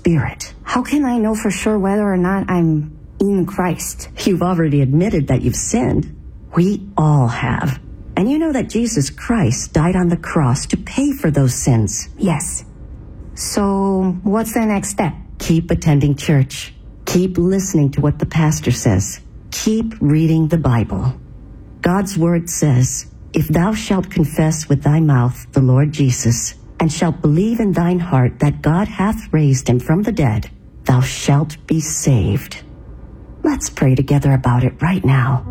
Spirit. How can I know for sure whether or not I'm in Christ? You've already admitted that you've sinned. We all have. And you know that Jesus Christ died on the cross to pay for those sins. Yes. So, what's the next step? Keep attending church. Keep listening to what the pastor says. Keep reading the Bible. God's word says, "If thou shalt confess with thy mouth the Lord Jesus, and shalt believe in thine heart that God hath raised him from the dead, thou shalt be saved." Let's pray together about it right now.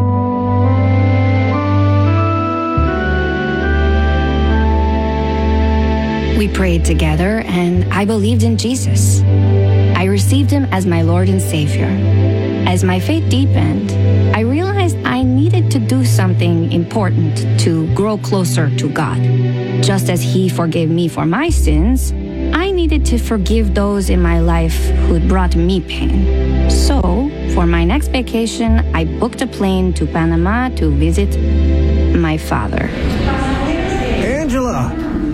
We prayed together, and I believed in Jesus. I received him as my Lord and Savior. As my faith deepened, I realized I needed to do something important to grow closer to God. Just as he forgave me for my sins, I needed to forgive those in my life who'd brought me pain. So, for my next vacation, I booked a plane to Panama to visit my father. Angela!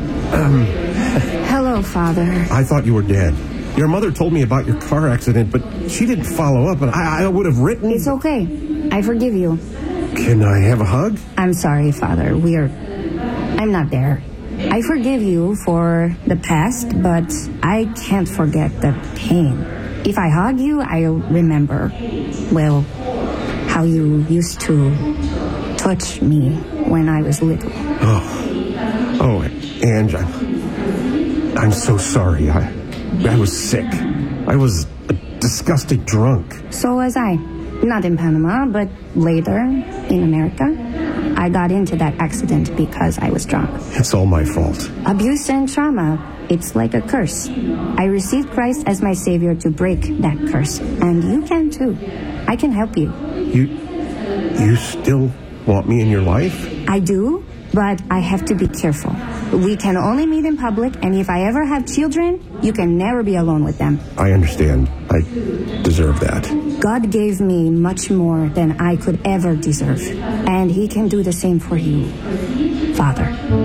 Hello, Father. I thought you were dead. Your mother told me about your car accident, but she didn't follow up, and I would have written... It's okay. I forgive you. Can I have a hug? I'm sorry, Father. I'm not there. I forgive you for the past, but I can't forget the pain. If I hug you, I'll remember, well, how you used to touch me when I was little. Oh, Ange, I'm so sorry. I was sick. I was a disgusting drunk. So was I. Not in Panama, but later in America. I got into that accident because I was drunk. It's all my fault. Abuse and trauma, it's like a curse. I received Christ as my Savior to break that curse. And you can too. I can help you. You still want me in your life? I do, but I have to be careful. We can only meet in public, and if I ever have children, you can never be alone with them. I understand. I deserve that. God gave me much more than I could ever deserve, and he can do the same for you, Father.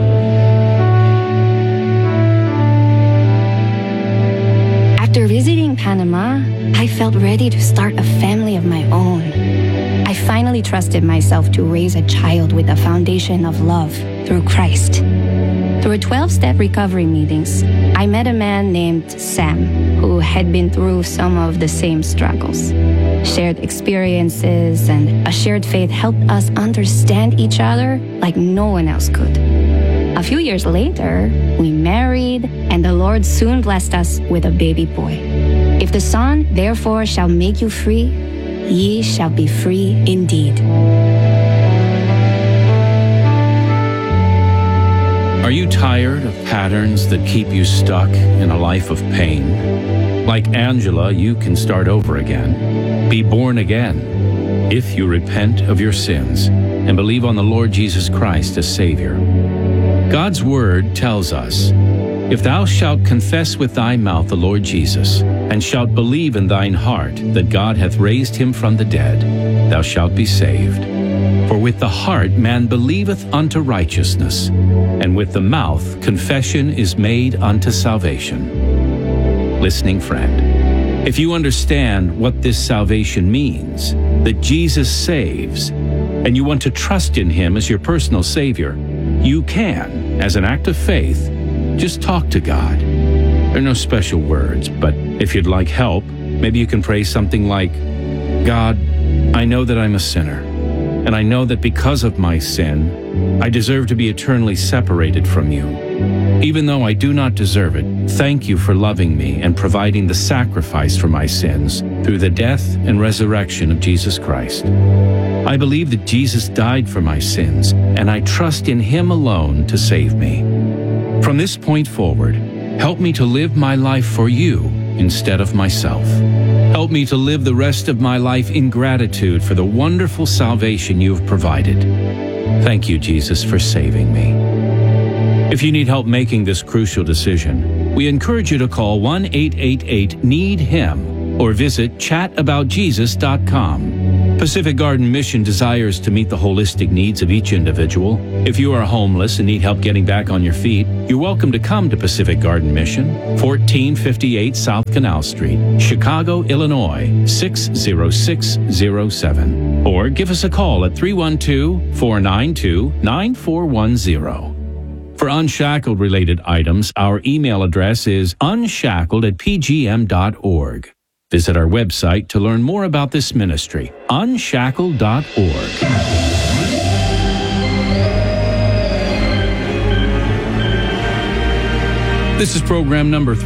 After visiting Panama, I felt ready to start a family of my own. I finally trusted myself to raise a child with a foundation of love through Christ. Through 12-step recovery meetings, I met a man named Sam who had been through some of the same struggles. Shared experiences and a shared faith helped us understand each other like no one else could. A few years later, we married, and the Lord soon blessed us with a baby boy. If the Son therefore shall make you free, ye shall be free indeed. Are you tired of patterns that keep you stuck in a life of pain? Like Angela, you can start over again. Be born again if you repent of your sins and believe on the Lord Jesus Christ as Savior. God's Word tells us, "If thou shalt confess with thy mouth the Lord Jesus, and shalt believe in thine heart that God hath raised him from the dead, thou shalt be saved. For with the heart man believeth unto righteousness, and with the mouth confession is made unto salvation." Listening friend, if you understand what this salvation means, that Jesus saves, and you want to trust in him as your personal Savior, you can, as an act of faith, just talk to God. There are no special words, but if you'd like help, maybe you can pray something like, "God, I know that I'm a sinner, and I know that because of my sin, I deserve to be eternally separated from you. Even though I do not deserve it, thank you for loving me and providing the sacrifice for my sins through the death and resurrection of Jesus Christ. I believe that Jesus died for my sins, and I trust in him alone to save me. From this point forward, help me to live my life for you instead of myself. Help me to live the rest of my life in gratitude for the wonderful salvation you have provided. Thank you, Jesus, for saving me." If you need help making this crucial decision, we encourage you to call 1-888-NEED-HIM or visit chataboutjesus.com. Pacific Garden Mission desires to meet the holistic needs of each individual. If you are homeless and need help getting back on your feet, you're welcome to come to Pacific Garden Mission, 1458 South Canal Street, Chicago, Illinois, 60607. Or give us a call at 312-492-9410. For Unshackled-related items, our email address is unshackled@pgm.org. Visit our website to learn more about this ministry, unshackled.org. This is program number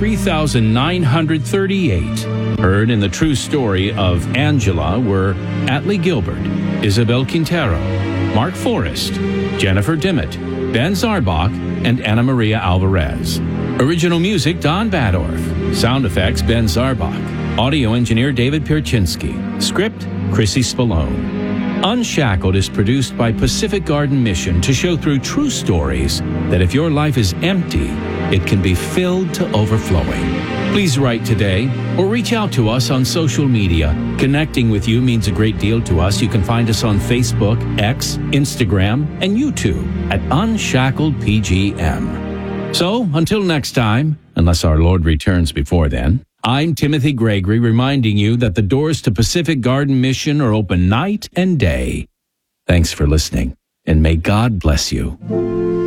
3938. Heard in the true story of Angela were Atlee Gilbert, Isabel Quintero, Mark Forrest, Jennifer Dimmitt, Ben Zarbach, and Anna Maria Alvarez. Original music, Don Badorf. Sound effects, Ben Zarbach. Audio engineer, David Pierczynski. Script, Chrissy Spallone. Unshackled is produced by Pacific Garden Mission to show through true stories that if your life is empty, it can be filled to overflowing. Please write today or reach out to us on social media. Connecting with you means a great deal to us. You can find us on Facebook, X, Instagram, and YouTube at Unshackled PGM. So, until next time, unless our Lord returns before then, I'm Timothy Gregory reminding you that the doors to Pacific Garden Mission are open night and day. Thanks for listening, and may God bless you.